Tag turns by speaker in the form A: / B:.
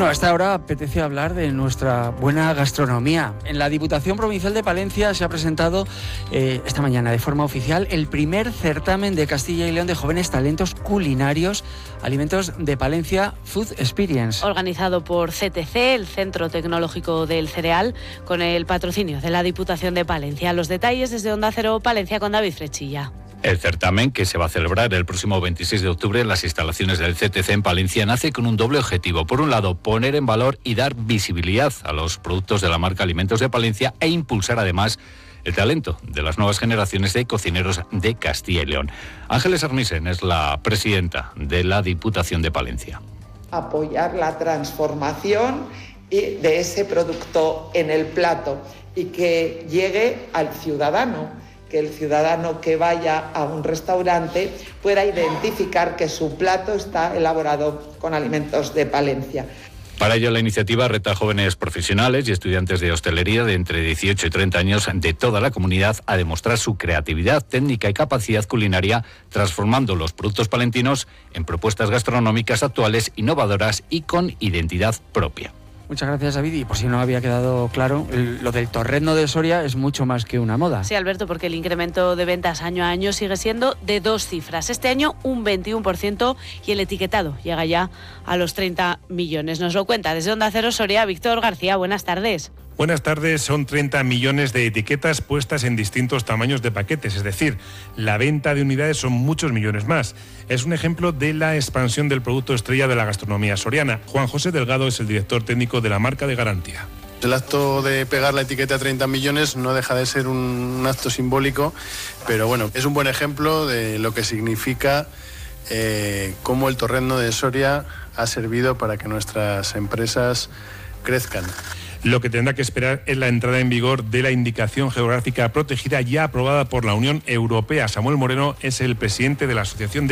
A: Bueno, a esta hora apetece hablar de nuestra buena gastronomía. En la Diputación Provincial de Palencia se ha presentado esta mañana de forma oficial el primer certamen de Castilla y León de jóvenes talentos culinarios, Alimentos de Palencia Food Experience.
B: Organizado por CTC, el Centro Tecnológico del Cereal, con el patrocinio de la Diputación de Palencia. Los detalles desde Onda Cero Palencia con David Frechilla.
C: El certamen, que se va a celebrar el próximo 26 de octubre en las instalaciones del CTC en Palencia, nace con un doble objetivo. Por un lado, poner en valor y dar visibilidad a los productos de la marca Alimentos de Palencia e impulsar además el talento de las nuevas generaciones de cocineros de Castilla y León. Ángeles Armisen es la presidenta de la Diputación de Palencia.
D: Apoyar la transformación de ese producto en el plato y que llegue al ciudadano. Que el ciudadano que vaya a un restaurante pueda identificar que su plato está elaborado con alimentos de Palencia.
C: Para ello, la iniciativa reta a jóvenes profesionales y estudiantes de hostelería de entre 18 y 30 años de toda la comunidad a demostrar su creatividad técnica y capacidad culinaria, transformando los productos palentinos en propuestas gastronómicas actuales, innovadoras y con identidad propia.
A: Muchas gracias, David. Y por si no había quedado claro, lo del torrezno de Soria es mucho más que una moda.
B: Sí, Alberto, porque el incremento de ventas año a año sigue siendo de 2 cifras. Este año un 21% y el etiquetado llega ya a los 30 millones. Nos lo cuenta desde Onda Cero Soria, Víctor García. Buenas tardes.
E: Buenas tardes. Son 30 millones de etiquetas puestas en distintos tamaños de paquetes, es decir, la venta de unidades son muchos millones más. Es un ejemplo de la expansión del producto estrella de la gastronomía soriana. Juan José Delgado es el director técnico de la marca de garantía.
F: El acto de pegar la etiqueta a 30 millones no deja de ser un acto simbólico, pero bueno, es un buen ejemplo de lo que significa cómo el torrezno de Soria ha servido para que nuestras empresas crezcan.
E: Lo que tendrá que esperar es la entrada en vigor de la indicación geográfica protegida ya aprobada por la Unión Europea. Samuel Moreno es el presidente de la Asociación de